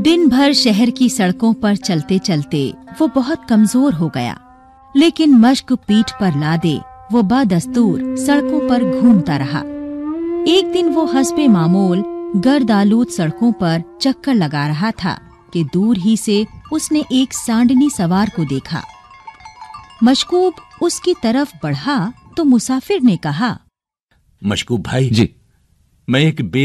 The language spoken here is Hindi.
दिन भर शहर की सड़कों पर चलते चलते वो बहुत कमजोर हो गया, लेकिन मश्क पीठ पर लादे वो बदस्तूर सड़कों पर घूमता रहा। एक दिन वो हस्बे मामूल गर्द आलूद सड़कों पर चक्कर लगा रहा था कि दूर ही से उसने एक सांडनी सवार को देखा। मशकूब उसकी तरफ बढ़ा तो मुसाफिर ने कहा, मशकूब भाई जी, मैं एक